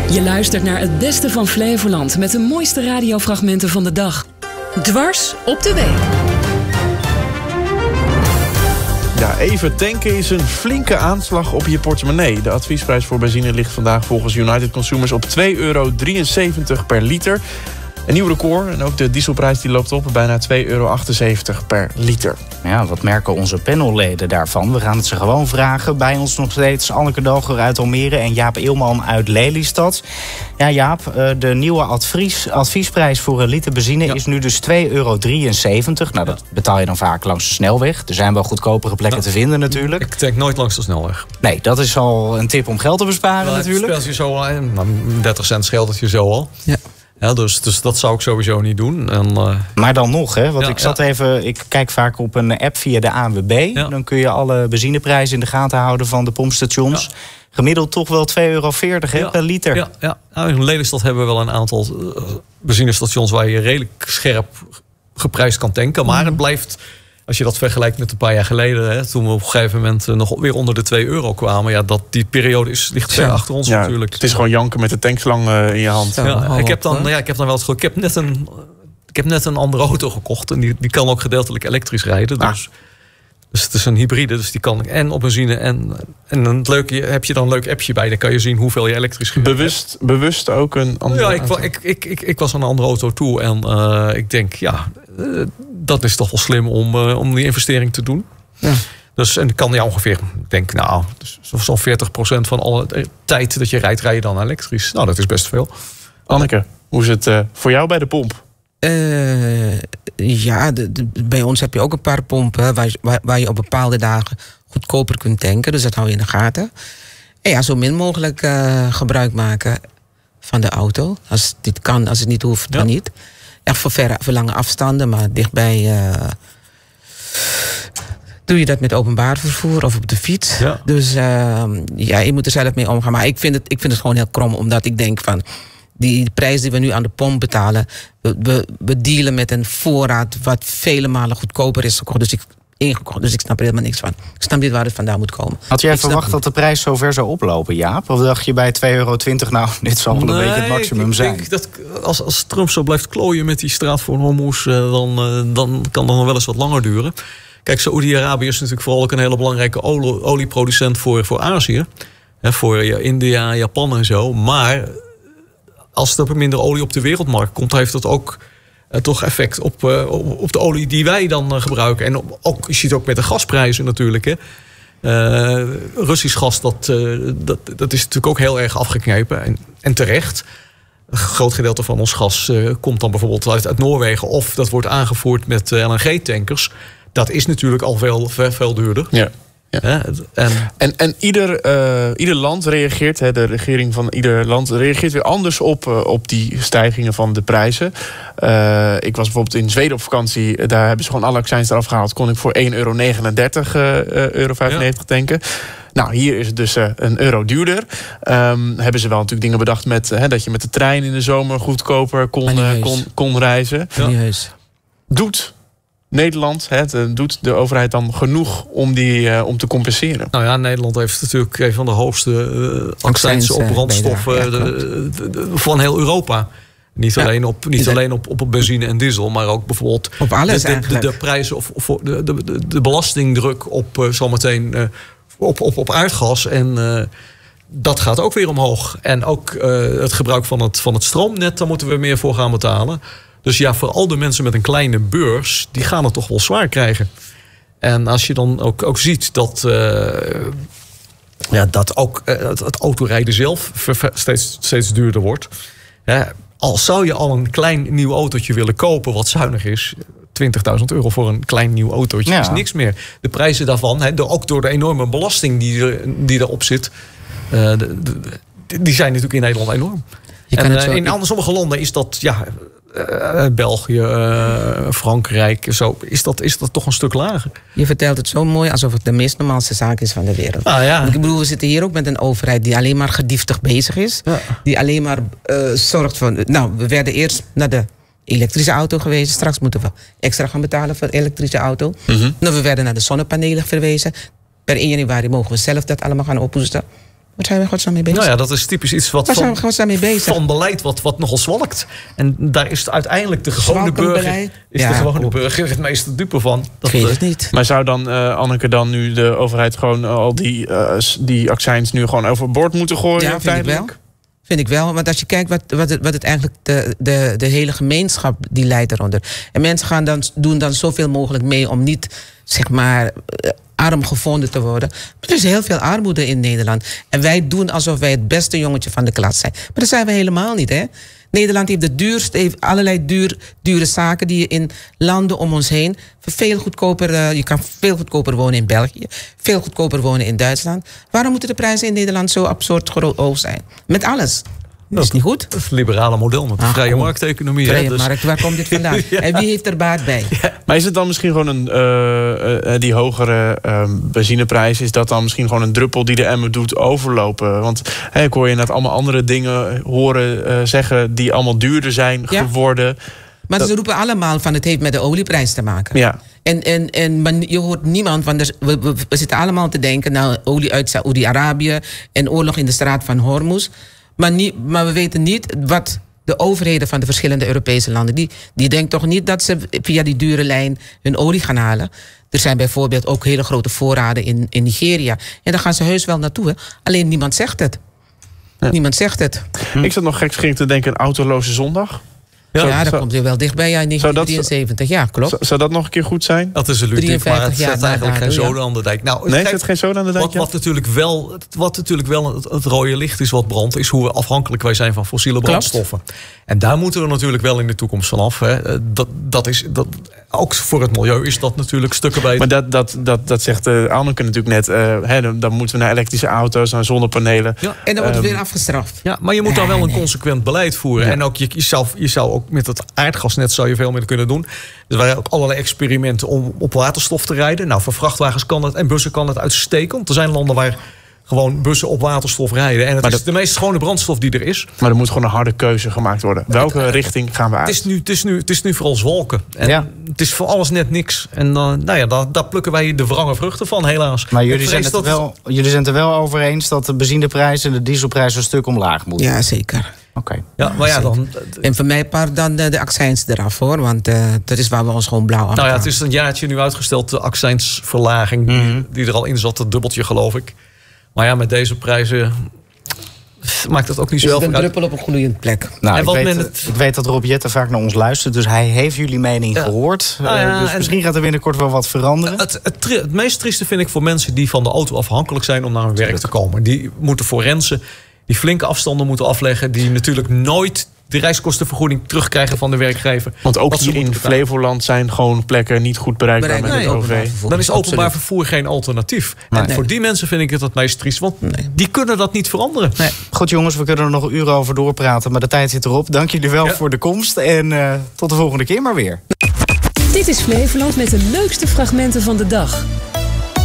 Je luistert naar het beste van Flevoland met de mooiste radiofragmenten van de dag. Dwars op de week. Ja, even tanken is een flinke aanslag op je portemonnee. De adviesprijs voor benzine ligt vandaag volgens United Consumers op €2,73 per liter. Een nieuw record en ook de dieselprijs die loopt op, bijna €2,78 per liter. Ja, wat merken onze panelleden daarvan? We gaan het ze gewoon vragen. Bij ons nog steeds Anneke Doger uit Almere en Jaap Eelman uit Lelystad. Ja, Jaap, de nieuwe adviesprijs voor een liter benzine is nu dus €2,73. Nou, dat betaal je dan vaak langs de snelweg. Er zijn wel goedkopere plekken te vinden natuurlijk. Ik tank nooit langs de snelweg. Nee, dat is al een tip om geld te besparen natuurlijk. Het speelt je zo al, 30 cent scheelt het je zo al. Ja. Ja, dus dat zou ik sowieso niet doen. Maar dan nog, hè? Want ja, ik kijk vaak op een app via de ANWB. Ja. Dan kun je alle benzineprijzen in de gaten houden van de pompstations. Ja. Gemiddeld toch wel €2,40 per liter. Ja. Nou, in Lelystad hebben we wel een aantal benzinestations waar je redelijk scherp geprijsd kan tanken. Maar het blijft, als je dat vergelijkt met een paar jaar geleden, toen we op een gegeven moment nog weer onder de €2 kwamen. Ja, die periode ligt ver achter ons natuurlijk. Het is gewoon janken met de tankslang in je hand. Ja, ik heb dan wel eens ik heb net een andere auto gekocht. En die kan ook gedeeltelijk elektrisch rijden. Dus het is een hybride. Dus die kan en op benzine. En het leuke, heb je dan een leuk appje bij. Dan kan je zien hoeveel je elektrisch gebruikt. Bewust ook een andere auto? Ik was aan een andere auto toe. En ik denk, dat is toch wel slim om die investering te doen. Ja. Dus, en kan je ongeveer, ik denk, dus zo'n 40% van alle tijd dat je rijdt, rij je dan elektrisch. Nou, dat is best veel. Anneke, hoe is het voor jou bij de pomp? Bij ons heb je ook een paar pompen waar je op bepaalde dagen goedkoper kunt tanken. Dus dat hou je in de gaten. En ja, zo min mogelijk gebruik maken van de auto. Als dit kan, als het niet hoeft, dan niet. Echt voor lange afstanden, maar dichtbij doe je dat met openbaar vervoer of op de fiets. Ja. Dus je moet er zelf mee omgaan. Maar ik vind het gewoon heel krom, omdat ik denk van die prijs die we nu aan de pomp betalen, we dealen met een voorraad wat vele malen goedkoper is gekocht. Dus ik snap er helemaal niks van. Ik snap niet waar het vandaan moet komen. Had jij verwacht dat de prijs zo ver zou oplopen, Jaap? Of dacht je bij €2,20, nou, dit zal wel een beetje het maximum zijn? Ik denk dat als Trump zo blijft klooien met die straat voor Hormuz, dan kan dat nog wel eens wat langer duren. Kijk, Saoedi-Arabië is natuurlijk vooral ook een hele belangrijke olieproducent voor Azië. Voor India, Japan en zo. Maar als er minder olie op de wereldmarkt komt, heeft dat ook toch effect op de olie die wij dan gebruiken. En je ziet ook met de gasprijzen natuurlijk. Hè. Russisch gas, dat is natuurlijk ook heel erg afgeknepen. En terecht. Een groot gedeelte van ons gas komt dan bijvoorbeeld uit Noorwegen. Of dat wordt aangevoerd met LNG-tankers. Dat is natuurlijk al veel duurder. Ja. Ja. En ieder land reageert, de regering van ieder land reageert weer anders op die stijgingen van de prijzen. Ik was bijvoorbeeld in Zweden op vakantie. Daar hebben ze gewoon alle accijns eraf gehaald. Kon ik voor €1,39 €1,95 tanken. Nou, hier is het dus €1 duurder. Hebben ze wel natuurlijk dingen bedacht met dat je met de trein in de zomer goedkoper kon reizen. Ja. Doet Nederland, doet de overheid dan genoeg om te compenseren? Nou ja, Nederland heeft natuurlijk een van de hoogste accijnsen op brandstoffen van heel Europa. Niet alleen op benzine en diesel, maar ook bijvoorbeeld op alles de prijzen of de belastingdruk op zometeen op aardgas. En dat gaat ook weer omhoog. En ook het gebruik van het stroomnet, daar moeten we meer voor gaan betalen. Dus ja, voor al de mensen met een kleine beurs, die gaan het toch wel zwaar krijgen. En als je dan ook ziet dat ook het autorijden zelf steeds duurder wordt. Al zou je al een klein nieuw autootje willen kopen wat zuinig is, €20.000 voor een klein nieuw autootje is niks meer. De prijzen daarvan, ook door de enorme belasting die erop zit, die zijn natuurlijk in Nederland enorm. In sommige landen is dat, België, Frankrijk, zo is dat toch een stuk lager. Je vertelt het zo mooi alsof het de meest normaalste zaak is van de wereld. Ik bedoel, we zitten hier ook met een overheid die alleen maar gedieftig bezig is. Ja. Die alleen maar zorgt van. Nou, we werden eerst naar de elektrische auto gewezen. Straks moeten we extra gaan betalen voor de elektrische auto. Mm-hmm. Nou, we werden naar de zonnepanelen verwezen. Per 1 januari mogen we zelf dat allemaal gaan ophoesten. Wat zijn we godsnaam mee bezig? Nou ja, dat is typisch iets wat van beleid wat nogal zwalkt. En daar is uiteindelijk de gewone burger het meeste dupe van. Ik weet het niet. Maar zou dan, Anneke, dan nu de overheid gewoon al die accijns nu gewoon overboord moeten gooien? Ja, vind ik wel. Want als je kijkt wat het eigenlijk de hele gemeenschap die leidt eronder. En mensen doen dan zoveel mogelijk mee om niet, zeg maar, arm gevonden te worden. Maar er is heel veel armoede in Nederland. En wij doen alsof wij het beste jongetje van de klas zijn. Maar dat zijn we helemaal niet, hè? Nederland heeft allerlei dure zaken die je in landen om ons heen veel goedkoper. Je kan veel goedkoper wonen in België, veel goedkoper wonen in Duitsland. Waarom moeten de prijzen in Nederland zo absurd hoog zijn? Met alles. Dat is niet goed. Het liberale model met de vrije markteconomie. Vrije markt, waar komt dit vandaan? Ja. En wie heeft er baat bij? Ja. Maar is het dan misschien gewoon die hogere benzineprijs... is dat dan misschien gewoon een druppel die de emmer doet overlopen? Want ik hoor je net allemaal andere dingen horen zeggen... die allemaal duurder zijn geworden. Maar ze roepen allemaal van het heeft met de olieprijs te maken. Ja. Maar je hoort niemand, want we zitten allemaal te denken... nou, olie uit Saoedi-Arabië en oorlog in de straat van Hormuz... Maar we weten niet wat de overheden van de verschillende Europese landen... die denken toch niet dat ze via die dure lijn hun olie gaan halen. Er zijn bijvoorbeeld ook hele grote voorraden in Nigeria. En daar gaan ze heus wel naartoe. Hè? Alleen niemand zegt het. Ja. Niemand zegt het. Ik zat nog gekscherend te denken, een autoloze zondag. Ja, dat komt weer wel dichtbij. Ja, in 1973, ja, klopt. Zou dat nog een keer goed zijn? Dat is een ludiek, maar het zet eigenlijk geen zoden aan de dijk. Nou, nee, zet geen zoden aan de dijk? Wat natuurlijk wel het rode licht is wat brandt... is hoe we afhankelijk wij zijn van fossiele brandstoffen. Klopt. En daar moeten we natuurlijk wel in de toekomst vanaf. Hè. Ook voor het milieu is dat natuurlijk stukken beter. Maar dat zegt Anneke natuurlijk net. Dan moeten we naar elektrische auto's, naar zonnepanelen. Ja. En dan wordt het weer afgestraft. Ja, maar je moet dan wel een consequent beleid voeren. Ja. En ook je zou ook met het aardgasnet zou je veel meer kunnen doen. Er waren ook allerlei experimenten om op waterstof te rijden. Nou, voor vrachtwagens kan het en bussen kan het uitstekend. Er zijn landen waar gewoon bussen op waterstof rijden. En het is de meest schone brandstof die er is. Maar er moet gewoon een harde keuze gemaakt worden. Welke richting gaan we uit? Het is nu vooral zwalken. En het is voor alles net niks. En daar plukken wij de wrange vruchten van, helaas. Maar jullie zijn het er wel over eens dat de benzineprijs en de dieselprijs een stuk omlaag moeten? Ja, zeker. Okay. Ja, maar ja, dan... En voor mij part dan de accijns eraf, hoor. Want dat is waar we ons gewoon blauw aan. Nou ja, het is een jaartje nu uitgesteld, de accijnsverlaging die er al in zat, het dubbeltje geloof ik. Maar ja, met deze prijzen maakt het ook niet zo heel veel uit. Een druppel op een gloeiend plek. Nou, ik weet dat Rob Jetten vaak naar ons luistert, dus hij heeft jullie mening gehoord. Dus misschien gaat er binnenkort wel wat veranderen. Het meest trieste vind ik voor mensen die van de auto afhankelijk zijn om naar hun werk te komen. Die moeten forensen, die flinke afstanden moeten afleggen, die natuurlijk nooit de reiskostenvergoeding terugkrijgen van de werkgever. Want ook hier in Flevoland zijn gewoon plekken niet goed bereikbaar met het OV. Dan is openbaar vervoer geen alternatief. En voor die mensen vind ik het meest triest. Want die kunnen dat niet veranderen. Nee. Goed jongens, we kunnen er nog uren over doorpraten. Maar de tijd zit erop. Dank jullie wel voor de komst. En tot de volgende keer maar weer. Dit is Flevoland met de leukste fragmenten van de dag.